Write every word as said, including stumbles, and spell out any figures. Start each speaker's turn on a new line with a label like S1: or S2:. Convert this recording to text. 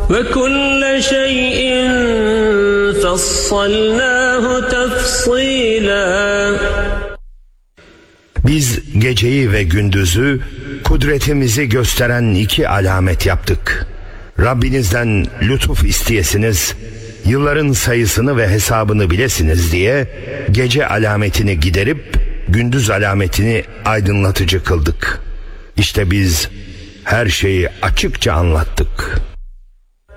S1: وَكُلَّ شَيْءٍ فَصَّلْنَاهُ تَفْصِيلًا.
S2: Biz geceyi ve gündüzü kudretimizi gösteren iki alamet yaptık. Rabbinizden lütuf isteyesiniz, yılların sayısını ve hesabını bilesiniz diye gece alametini giderip gündüz alametini aydınlatıcı kıldık. İşte biz her şeyi açıkça anlattık.